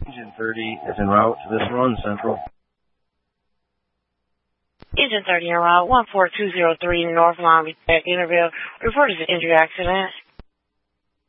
Engine 30 is en route to this run, Central. Engine 30 en route, 14203 North Long Beach, Interville. Reported an injury accident.